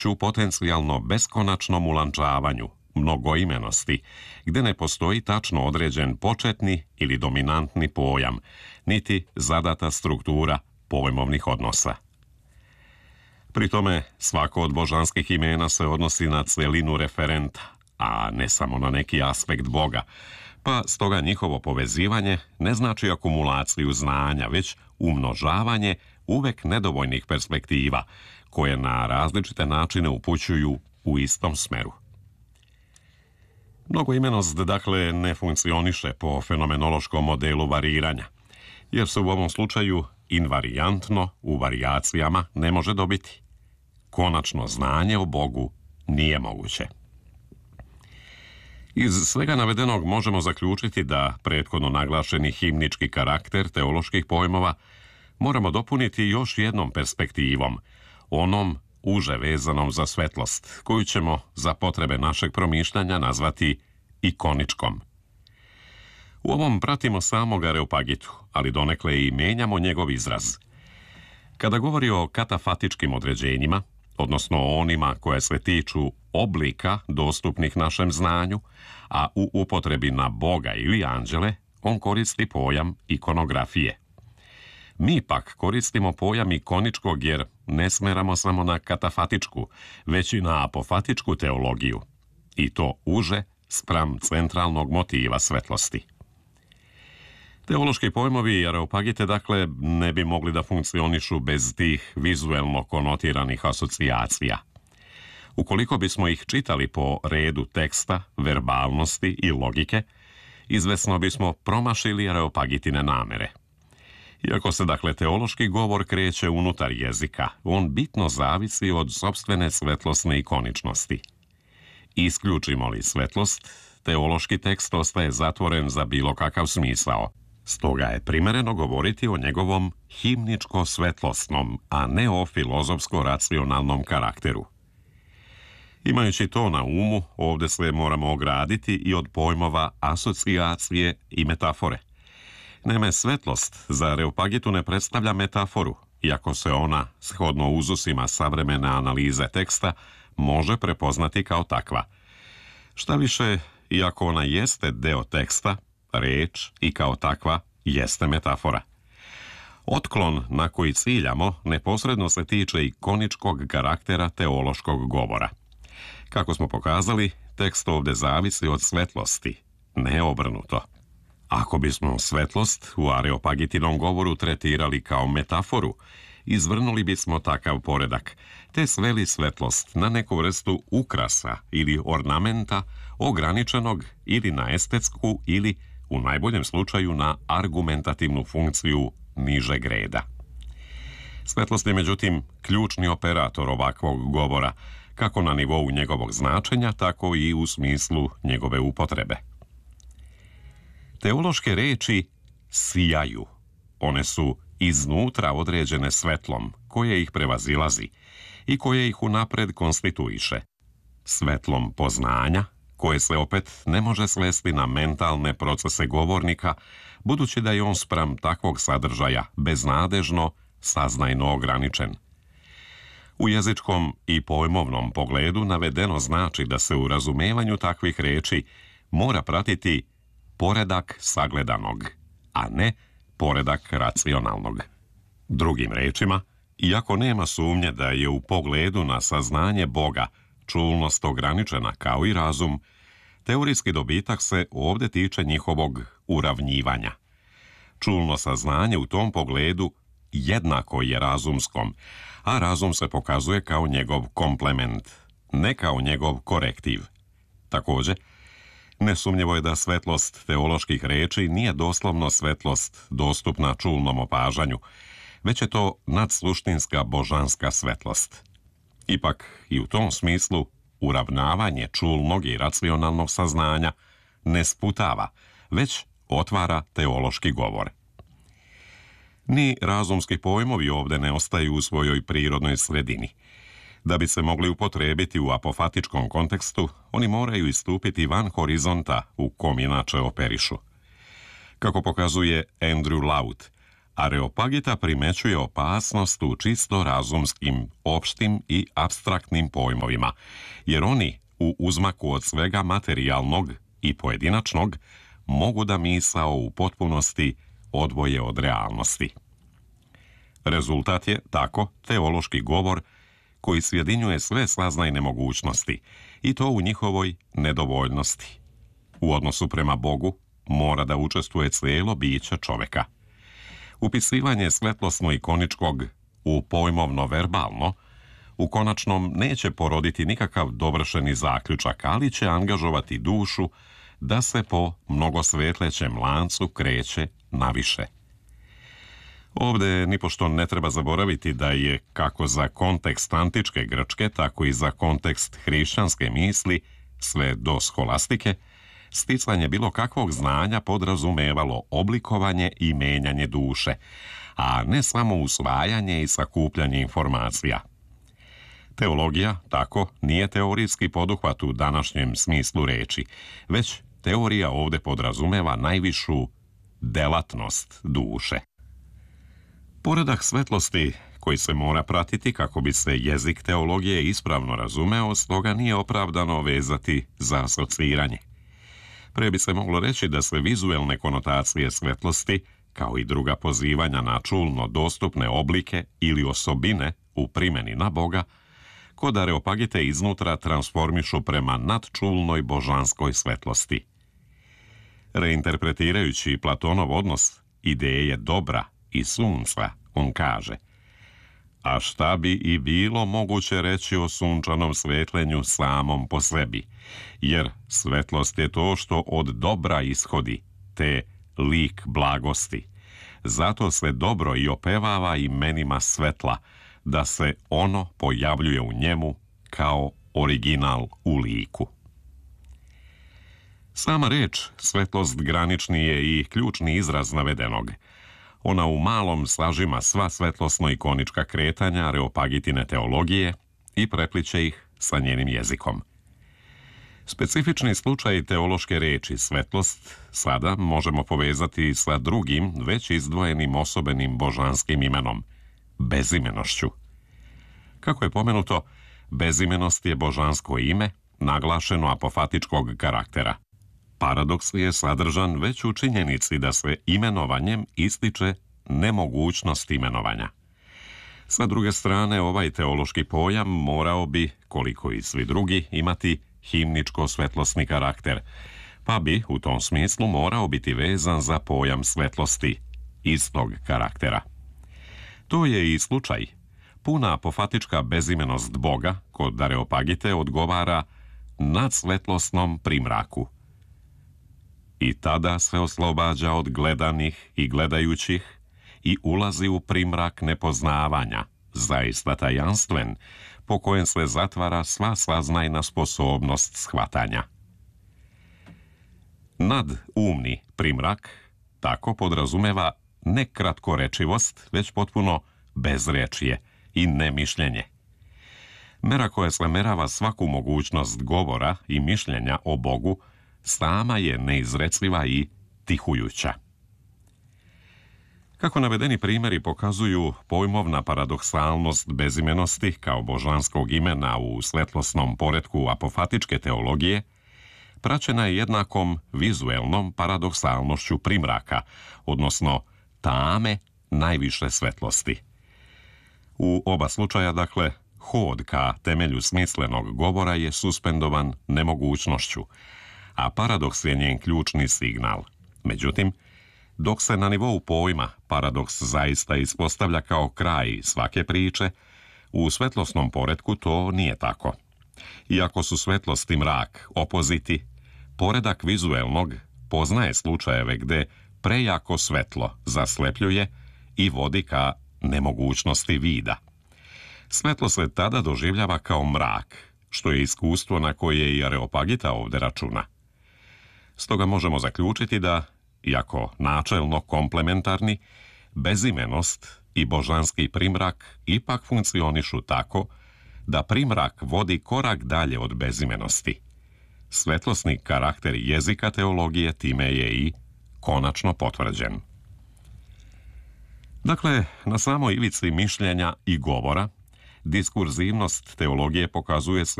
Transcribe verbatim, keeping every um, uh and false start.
u potencijalno beskonačnom ulančavanju, mnogoimenosti, gde ne postoji tačno određen početni ili dominantni pojam, niti zadata struktura pojmovnih odnosa. Pri tome, svako od božanskih imena se odnosi na celinu referenta, a ne samo na neki aspekt Boga, pa stoga njihovo povezivanje ne znači akumulaciju znanja, već umnožavanje uvek nedovoljnih perspektiva, koje na različite načine upućuju u istom smeru. Mnogoimenost, dakle, ne funkcioniše po fenomenološkom modelu variranja, jer se u ovom slučaju invarijantno u varijacijama ne može dobiti. Konačno znanje o Bogu nije moguće. Iz svega navedenog možemo zaključiti da prethodno naglašeni himnički karakter teoloških pojmova moramo dopuniti još jednom perspektivom, onom uže vezanom za svetlost, koju ćemo za potrebe našeg promišljanja nazvati ikoničkom. U ovom pratimo samog Areopagitu, ali donekle i menjamo njegov izraz. Kada govori o katafatičkim određenjima, odnosno o onima koje se tiču oblika dostupnih našem znanju, a u upotrebi na Boga ili anđele, on koristi pojam ikonografije. Mi pak koristimo pojam ikoničkog jer ne smeramo samo na katafatičku, već i na apofatičku teologiju, i to uže spram centralnog motiva svetlosti. Teološki pojmovi Areopagite, dakle, ne bi mogli da funkcionišu bez tih vizuelno konotiranih asocijacija. Ukoliko bismo ih čitali po redu teksta, verbalnosti i logike, izvesno bismo promašili Areopagitine namere. Iako se, dakle, teološki govor kreće unutar jezika, on bitno zavisi od sopstvene svetlosne ikoničnosti. Isključimo li svetlost, teološki tekst ostaje zatvoren za bilo kakav smisao. Stoga je primereno govoriti o njegovom himničko-svetlosnom, a ne o filozofsko-racionalnom karakteru. Imajući to na umu, ovdje se moramo ograditi i od pojmova asocijacije i metafore. Naime, svetlost za Areopagitu ne predstavlja metaforu, iako se ona, shodno uzusima savremene analize teksta, može prepoznati kao takva. Šta više, iako ona jeste deo teksta, reč i kao takva jeste metafora. Otklon na koji ciljamo neposredno se tiče ikoničkog karaktera teološkog govora. Kako smo pokazali, tekst ovdje zavisi od svetlosti, ne obrnuto. Ako bismo svetlost u Areopagitinom govoru tretirali kao metaforu, izvrnuli bismo takav poredak, te sveli svetlost na neku vrstu ukrasa ili ornamenta ograničenog ili na estetsku ili, u najboljem slučaju, na argumentativnu funkciju nižeg reda. Svetlost je, međutim, ključni operator ovakvog govora, kako na nivou njegovog značenja, tako i u smislu njegove upotrebe. Teološke reči sijaju. One su iznutra određene svetlom, koje ih prevazilazi i koje ih unapred konstituiše. Svetlom poznanja, koje se opet ne može svesti na mentalne procese govornika, budući da je on spram takvog sadržaja beznadežno, saznajno ograničen. U jezičkom i pojmovnom pogledu navedeno znači da se u razumevanju takvih reči mora pratiti poredak sagledanog, a ne poredak racionalnog. Drugim rečima, iako nema sumnje da je u pogledu na saznanje Boga čulnost ograničena kao i razum, teorijski dobitak se ovdje tiče njihovog uravnjivanja. Čulno saznanje u tom pogledu jednako je razumskom, a razum se pokazuje kao njegov komplement, ne kao njegov korektiv. Također, nesumnjivo je da svetlost teoloških reči nije doslovno svetlost dostupna čulnom opažanju, već je to nadsluštinska božanska svetlost. Ipak, i u tom smislu, uravnavanje čulnog i racionalnog saznanja ne sputava, već otvara teološki govor. Ni razumski pojmovi ovdje ne ostaju u svojoj prirodnoj sredini. Da bi se mogli upotrebiti u apofatičkom kontekstu, oni moraju istupiti van horizonta u kom inače operišu. Kako pokazuje Andrew Laut, Areopagita primećuje opasnost u čisto razumskim, opštim i apstraktnim pojmovima, jer oni u uzmaku od svega materijalnog i pojedinačnog mogu da misao u potpunosti odvoje od realnosti. Rezultat je tako teološki govor koji sjedinjuje sve saznajne mogućnosti i to u njihovoj nedovoljnosti. U odnosu prema Bogu mora da učestvuje cijelo biće čoveka. Upisivanje svetlosno-ikoničkog u pojmovno-verbalno u konačnom neće poroditi nikakav dovršeni zaključak, ali će angažovati dušu da se po mnogosvetlećem lancu kreće naviše. Ovde nipošto ne treba zaboraviti da je kako za kontekst antičke Grčke, tako i za kontekst hrišćanske misli, sve do skolastike, sticanje bilo kakvog znanja podrazumevalo oblikovanje i menjanje duše, a ne samo usvajanje i sakupljanje informacija. Teologija, tako, nije teorijski poduhvat u današnjem smislu reči, već teorija ovde podrazumeva najvišu delatnost duše. Poredak svetlosti koji se mora pratiti kako bi se jezik teologije ispravno razumeo, stoga nije opravdano vezati za asociranje. Pre bi se moglo reći da se vizuelne konotacije svetlosti, kao i druga pozivanja na čulno dostupne oblike ili osobine u primjeni na Boga, kod Areopagite iznutra transformišu prema nadčulnoj božanskoj svetlosti. Reinterpretirajući Platonov odnos ideje dobra i sunca, on kaže: a šta bi i bilo moguće reći o sunčanom svetlenju samom po sebi, jer svetlost je to što od dobra ishodi, te lik blagosti. Zato se dobro i opevava imenima svetla, da se ono pojavljuje u njemu kao original u liku. Sama reč svetlost granični je i ključni izraz navedenog. Ona u malom sažima sva svetlosno-ikonička kretanja Areopagitine teologije i prepliče ih sa njenim jezikom. Specifični slučaj teološke reči svetlost sada možemo povezati sa drugim, već izdvojenim osobenim božanskim imenom, bezimenošću. Kako je pomenuto, bezimenost je božansko ime, naglašeno apofatičkog karaktera. Paradoks je sadržan već u činjenici da se imenovanjem ističe nemogućnost imenovanja. Sa druge strane, ovaj teološki pojam morao bi, koliko i svi drugi, imati himničko-svetlosni karakter, pa bi u tom smislu morao biti vezan za pojam svetlosti istog karaktera. To je i slučaj. Puna apofatička bezimenost Boga kod Areopagite odgovara nadsvetlosnom primraku. I tada se oslobađa od gledanih i gledajućih i ulazi u primrak nepoznavanja, zaista tajanstven, po kojem se zatvara sva saznajna sposobnost shvatanja. Nadumni primrak tako podrazumeva ne kratkorečivost, već potpuno bezrečje i nemišljenje. Mera koja slamerava svaku mogućnost govora i mišljenja o Bogu sama je neizreciva i tihujuća. Kako navedeni primjeri pokazuju pojmovna paradoksalnost bezimenosti kao božanskog imena u svetlosnom poretku apofatičke teologije, praćena je jednakom vizuelnom paradoksalnošću primraka, odnosno tame najviše svetlosti. U oba slučaja, dakle, hod ka temelju smislenog govora je suspendovan nemogućnošću, a paradoks je njen ključni signal. Međutim, dok se na nivou pojma paradoks zaista ispostavlja kao kraj svake priče, u svetlosnom poretku to nije tako. Iako su svetlost i mrak opoziti, poredak vizuelnog poznaje slučajeve gde prejako svetlo zaslepljuje i vodi ka nemogućnosti vida. Svetlo se tada doživljava kao mrak, što je iskustvo na koje i Areopagita ovde računa. Stoga možemo zaključiti da, iako načelno komplementarni, bezimenost i božanski primrak ipak funkcionišu tako da primrak vodi korak dalje od bezimenosti. Svetlosni karakter jezika teologije time je i konačno potvrđen. Dakle, na samoj ivici mišljenja i govora, diskurzivnost teologije pokazuje se